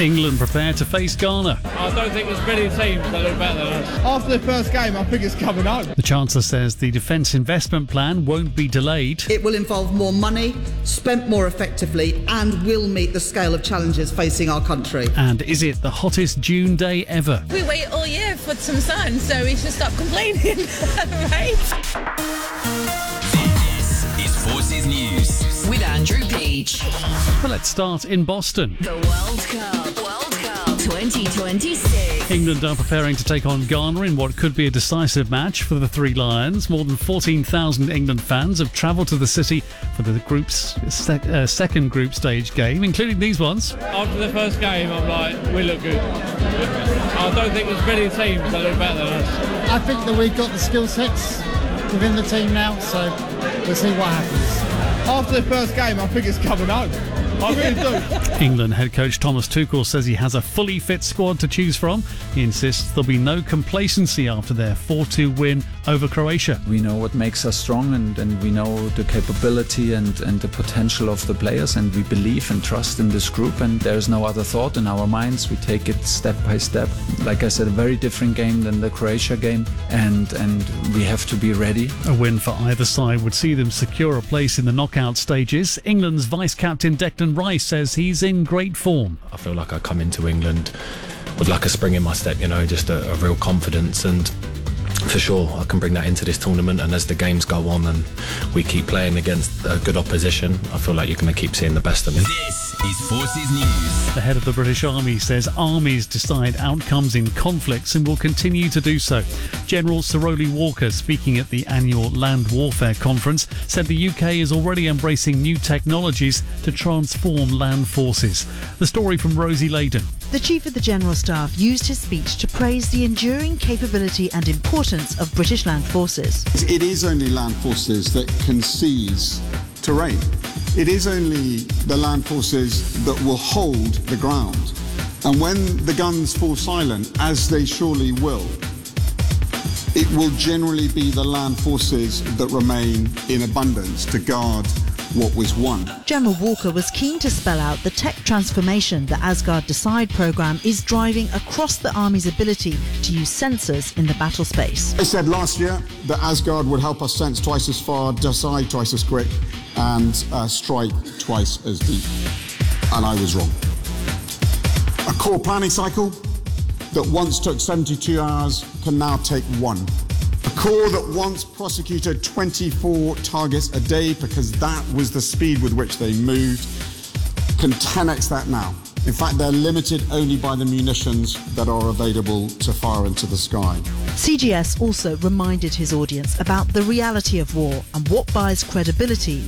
England prepare to face Ghana. I don't think there's many teams that are better than us. After the first game, I think it's coming home. The Chancellor says the defence investment plan won't be delayed. It will involve more money, spent more effectively, and will meet the scale of challenges facing our country. And is it the hottest June day ever? We wait all year for some sun, so we should stop complaining, right? This is Forces News with Andrew Peach. Well, let's start in Boston. The World Cup 2026. England are preparing to take on Ghana in what could be a decisive match for the Three Lions. More than 14,000 England fans have travelled to the city for the group's second group stage game, including these ones. After the first game, I'm like, we look good. I don't think there's many teams that are better than us. I think that we've got the skill sets within the team now, so we'll see what happens. After the first game, I think it's coming home. I really do. England head coach Thomas Tuchel says he has a fully fit squad to choose from. He insists there'll be no complacency after their 4-2 win over Croatia. We know what makes us strong, and we know the capability and the potential of the players, and we believe and trust in this group, and there's no other thought in our minds. We take it step by step. Like I said, a very different game than the Croatia game, and we have to be ready. A win for either side would see them secure a place in the knockout stages. England's vice-captain Declan Rice says he's in great form. I feel like I come into England with like a spring in my step, just a real confidence, and for sure I can bring that into this tournament. And as the games go on and we keep playing against a good opposition, I feel like you're going to keep seeing the best of me. This is Forces News. The head of the British Army says armies decide outcomes in conflicts and will continue to do so. General Sir Rowley Walker, speaking at the annual Land Warfare Conference, said the UK is already embracing new technologies to transform land forces. The story from Rosie Layden. The Chief of the General Staff used his speech to praise the enduring capability and importance of British land forces. It is only land forces that can seize terrain. It is only the land forces that will hold the ground. And when the guns fall silent, as they surely will, it will generally be the land forces that remain in abundance to guard what was won. General Walker was keen to spell out the tech transformation the Asgard Decide programme is driving across the Army's ability to use sensors in the battle space. I said last year that Asgard would help us sense twice as far, decide twice as quick, and strike twice as deep. And I was wrong. A core planning cycle that once took 72 hours can now take 1. A core that once prosecuted 24 targets a day because that was the speed with which they moved can 10x that now. In fact, they're limited only by the munitions that are available to fire into the sky. CGS also reminded his audience about the reality of war and what buys credibility